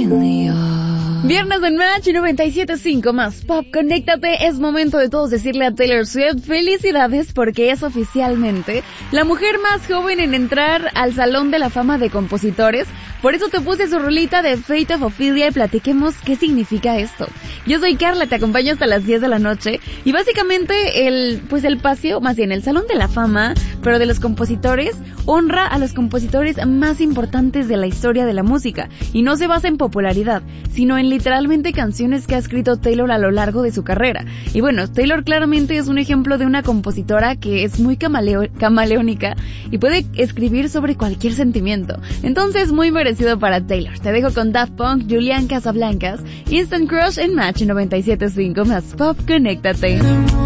Viernes en Match 97.5 más Pop, conéctate, es momento de todos decirle a Taylor Swift felicidades porque es oficialmente la mujer más joven en entrar al Salón de la Fama de Compositores. Por eso te puse su rolita de Fate of Ophelia y platiquemos qué significa esto. Yo soy Carla, te acompaño hasta las 10 de la noche y básicamente el paseo, más bien el Salón de la Fama, pero de los compositores, honra a los compositores más importantes de la historia de la música y no se basa en popularidad, sino en literalmente canciones que ha escrito Taylor a lo largo de su carrera. Y bueno, Taylor claramente es un ejemplo de una compositora que es muy camaleónica y puede escribir sobre cualquier sentimiento. Entonces, muy merecido para Taylor. Te dejo con Daft Punk, Julian Casablancas, Instant Crush en Match 97.5 más Pop, conéctate.